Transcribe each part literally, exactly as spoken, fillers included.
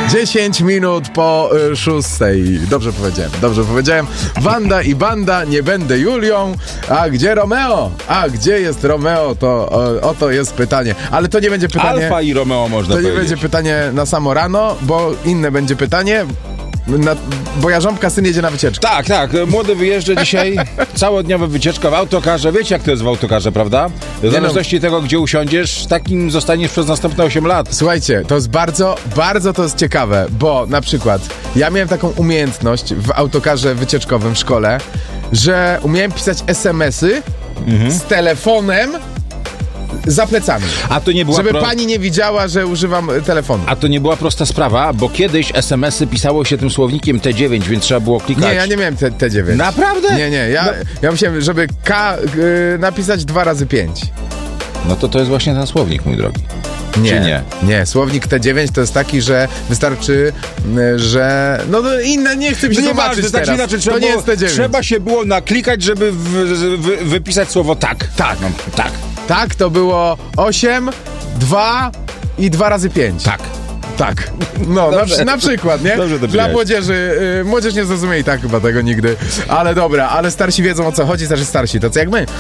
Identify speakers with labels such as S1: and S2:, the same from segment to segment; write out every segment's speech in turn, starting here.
S1: dziesięć minut po y, szóstej. Dobrze powiedziałem, dobrze powiedziałem. Wanda i banda, nie będę Julią. A gdzie Romeo? A gdzie jest Romeo? To o, oto jest pytanie. Ale to nie będzie pytanie...
S2: Alfa i Romeo można
S1: To nie
S2: powiedzieć.
S1: będzie pytanie na samo rano, bo inne będzie pytanie... Na, bo Jarząbka syn jedzie na wycieczkę.
S2: Tak, tak. Młody wyjeżdża dzisiaj. Całodniowa wycieczka w autokarze. Wiecie, jak to jest w autokarze, prawda? W zależności od tego, gdzie usiądziesz, takim zostaniesz przez następne osiem lat.
S1: Słuchajcie, to jest bardzo, bardzo to jest ciekawe, bo na przykład ja miałem taką umiejętność w autokarze wycieczkowym w szkole, że umiałem pisać es em esy mhm. z telefonem za plecami.
S2: A to nie była
S1: Żeby
S2: pro...
S1: pani nie widziała, że używam telefonu.
S2: A to nie była prosta sprawa, bo kiedyś es em esy pisało się tym słownikiem T dziewięć, więc trzeba było klikać.
S1: Nie, ja nie miałem T dziewięć.
S2: Naprawdę?
S1: Nie, nie, ja,
S2: no.
S1: ja musiałem, żeby K y, napisać dwa razy pięć.
S2: No to to jest właśnie ten słownik, mój drogi.
S1: Nie,
S2: Czy nie?
S1: Nie, słownik T dziewięć to jest taki, że wystarczy, że... No, no inne, nie chcę mi się
S2: No
S1: tłumaczyć
S2: nieważne,
S1: teraz.
S2: tak, inaczej, trzeba,
S1: to nie
S2: było,
S1: jest T dziewięć.
S2: trzeba się było naklikać, żeby w, w, wypisać słowo tak.
S1: Tak.
S2: No, tak.
S1: Tak, to było osiem, dwa i dwa razy pięć.
S2: Tak.
S1: Tak. No, na, na przykład, nie?
S2: Dobrze to
S1: Dla
S2: powiedziałeś.
S1: młodzieży, y, młodzież nie zrozumie i tak chyba tego nigdy. Ale dobra, ale starsi wiedzą, o co chodzi, znaczy starsi, to co jak my.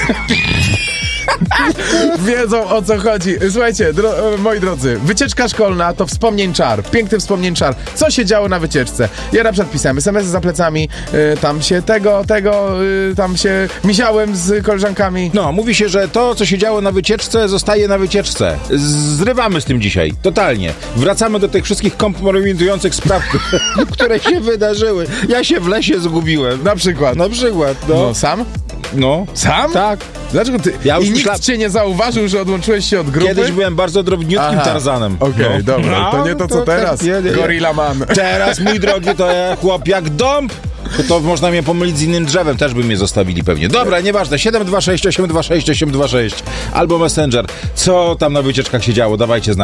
S1: Wiedzą, o co chodzi. Słuchajcie, dro- moi drodzy, wycieczka szkolna to wspomnień czar, piękny wspomnień czar. Co się działo na wycieczce? Ja na przykład pisałem es em esy za plecami, y, tam się tego, tego, y, tam się misiałem z koleżankami.
S2: No, mówi się, że to, co się działo na wycieczce, zostaje na wycieczce. Zrywamy z tym dzisiaj, totalnie. Wracamy do tych wszystkich kompromitujących spraw, które się wydarzyły. Ja się w lesie zgubiłem.
S1: Na przykład.
S2: Na przykład, no.
S1: No, sam?
S2: No.
S1: Sam?
S2: Tak.
S1: Dlaczego ty?
S2: Ja już
S1: I
S2: myśla...
S1: nikt cię nie zauważył, że odłączyłeś się od grupy?
S2: Kiedyś byłem bardzo drobniutkim
S1: Aha.
S2: Tarzanem.
S1: Okej, okay,
S2: no.
S1: dobra, to nie to co
S2: No,
S1: teraz.
S2: Tak, nie, nie, nie.
S1: Gorilla Man.
S2: Teraz, mój drogi, to ja chłop jak dąb. To, to można mnie pomylić z innym drzewem, też by mnie zostawili pewnie. Dobra, nieważne, siedem dwa sześć osiem dwa sześć osiem dwa sześć albo Messenger. Co tam na wycieczkach się działo? Dawajcie znać.